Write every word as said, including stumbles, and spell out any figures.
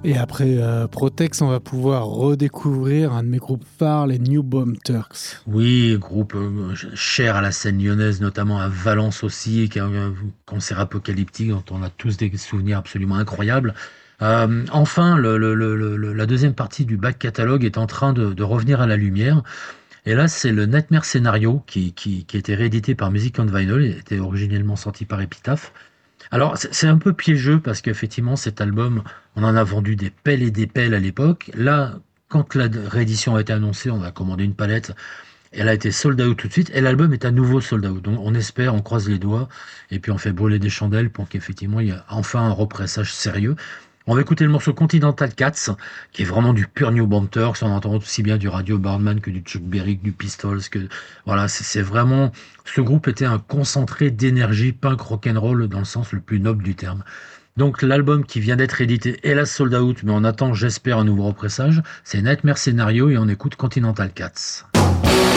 Et après euh, Protex, on va pouvoir redécouvrir un de mes groupes phares, les New Bomb Turks. Oui, groupe euh, cher à la scène lyonnaise, notamment à Valence aussi, qui a un concert apocalyptique dont on a tous des souvenirs absolument incroyables. Euh, enfin, le- le- le- le- la deuxième partie du back catalogue est en train de, de revenir à la lumière. Et là, c'est le Nightmare Scénario qui, qui, qui a été réédité par Music on Vinyl. Il était originellement sorti par Epitaph. Alors, c'est c'est un peu piégeux parce qu'effectivement, cet album, on en a vendu des pelles et des pelles à l'époque. Là, quand la réédition a été annoncée, on a commandé une palette. Elle a été sold out tout de suite et l'album est à nouveau sold out. Donc, on espère, on croise les doigts et puis on fait brûler des chandelles pour qu'effectivement, il y ait enfin un repressage sérieux. On va écouter le morceau Continental Cats, qui est vraiment du pur New Banter, on entend aussi bien du Radio Birdman que du Chuck Berry, que du Pistols, que voilà, c'est c'est vraiment, ce groupe était un concentré d'énergie punk rock'n'roll dans le sens le plus noble du terme. Donc l'album qui vient d'être édité est la sold out, mais on attend, j'espère, un nouveau repressage. C'est Nightmare Scenario et on écoute Continental Cats.